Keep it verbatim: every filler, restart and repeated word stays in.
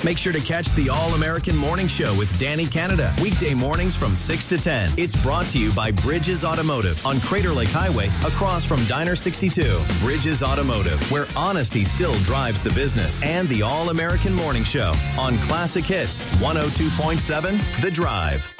Make sure to catch the All-American Morning Show with Danny Canada. Weekday mornings from six to ten. It's brought to you by Bridges Automotive on Crater Lake Highway across from Diner sixty-two. Bridges Automotive, where honesty still drives the business. And the All-American Morning Show on Classic Hits one oh two point seven The Drive.